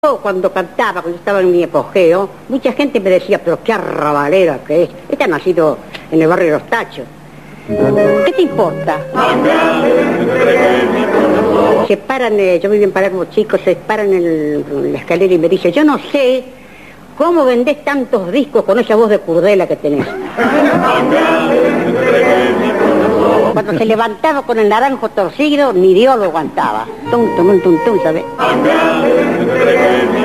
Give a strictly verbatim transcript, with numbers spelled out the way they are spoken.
Yo, cuando cantaba, cuando estaba en mi apogeo, mucha gente me decía, pero qué arrabalera que es. Esta ha nacido en el barrio de Los Tachos. ¿Qué te importa? Se paran, eh, yo vivía en Palermo, chicos, se paran en, el, en la escalera y me dicen, yo no sé cómo vendés tantos discos con esa voz de Curdela que tenés. Cuando se levantaba con el naranjo torcido, ni Dios lo aguantaba. Tum, tum, tum, tum, ¿sabes?